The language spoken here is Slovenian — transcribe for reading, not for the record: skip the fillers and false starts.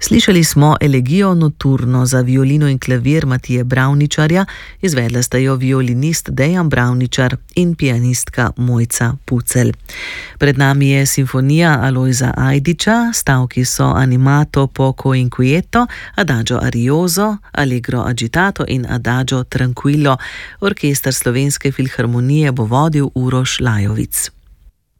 Slišali smo elegijo Notturno za violino in klavir Matije Bravničarja, izvedla sta jo violinist Dejan Bravničar in pianistka Mojca Pucelj. Pred nami je simfonija Alojza Ajdiča, stavki so Animato poco inquieto, Adagio arioso, Allegro agitato in Adagio tranquillo. Orkester Slovenske filharmonije bo vodil Uroš Lajovic.